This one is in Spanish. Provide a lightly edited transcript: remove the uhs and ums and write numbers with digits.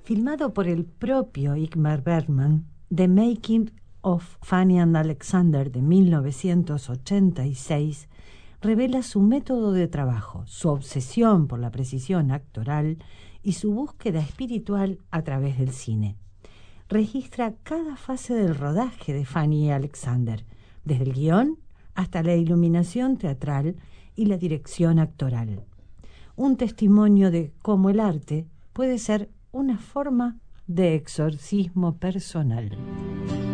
Filmado por el propio Ingmar Bergman, The Making of Fanny and Alexander de 1986 revela su método de trabajo, su obsesión por la precisión actoral y su búsqueda espiritual a través del cine. Registra cada fase del rodaje de Fanny y Alexander, desde el guión hasta la iluminación teatral y la dirección actoral. Un testimonio de cómo el arte puede ser una forma de exorcismo personal.